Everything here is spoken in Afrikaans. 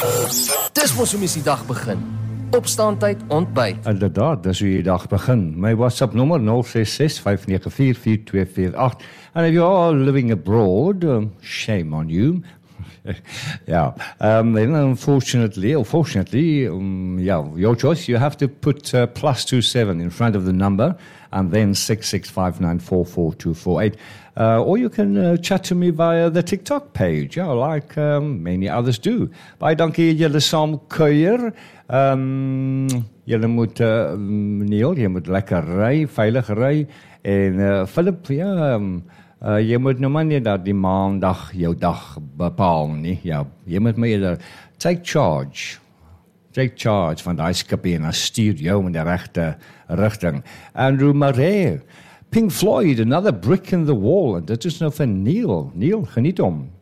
Dis mos hoe mens die dag begin. Opstaantyd, ontbyt. Inderdaad, dis hoe jy dag begin. My WhatsApp nommer 0665944248. And if you are living abroad, shame on you. Yeah. Then unfortunately, or fortunately, your choice, you have to put +27 in front of the number and then 6659442448. Or you can chat to me via the TikTok page, like many others do. Baie dankie julle saam kuier. Julle moet, Neil, jy moet lekker ry, veilig ry. En Philip, jy moet nou maar nie dat die maandag jou dag bepaal nie. Ja, jy moet my eerder take charge van die skipie en stuur jou in die regte rigting. Andrew Murray, Pink Floyd, Another Brick in the Wall. En dit is nou van Neil. Neil, geniet hom.